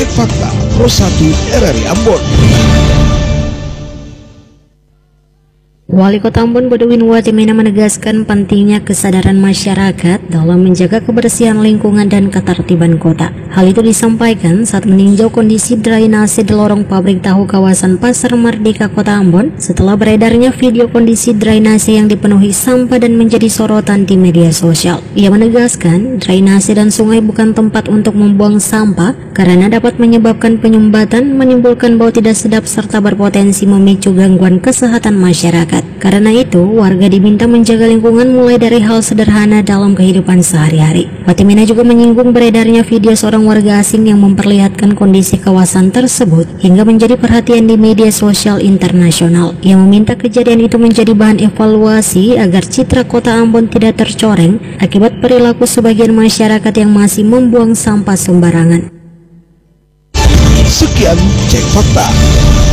Cek Fakta Pro 1 RRI Ambon. Wali Kota Ambon Bodowin Watimena menegaskan pentingnya kesadaran masyarakat dalam menjaga kebersihan lingkungan dan ketertiban kota. Hal itu disampaikan saat meninjau kondisi drainase di lorong pabrik tahu kawasan Pasar Merdeka Kota Ambon setelah beredarnya video kondisi drainase yang dipenuhi sampah dan menjadi sorotan di media sosial. Ia menegaskan drainase dan sungai bukan tempat untuk membuang sampah karena dapat menyebabkan penyumbatan, menimbulkan bau tidak sedap serta berpotensi memicu gangguan kesehatan masyarakat. Karena itu, warga diminta menjaga lingkungan mulai dari hal sederhana dalam kehidupan sehari-hari. Watimena juga menyinggung beredarnya video seorang warga asing yang memperlihatkan kondisi kawasan tersebut hingga menjadi perhatian di media sosial internasional. Ia meminta kejadian itu menjadi bahan evaluasi agar citra kota Ambon tidak tercoreng akibat perilaku sebagian masyarakat yang masih membuang sampah sembarangan. Sekian Cek Fakta.